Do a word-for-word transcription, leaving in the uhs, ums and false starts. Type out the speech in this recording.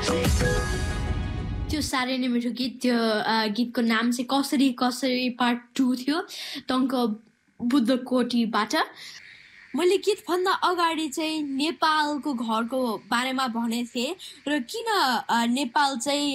त्यो साह्रै नै मिठो गीत त्यो अ, गीतको नाम चाहिँ कसरी कसरी पार्ट टू थियो टङ्क बुद्धकोटीबाट मैले गीतभन्दा अगाडि चाहिँ नेपालको घरको बारेमा भनेको थिएँ र किन अ, नेपाल चाहिँ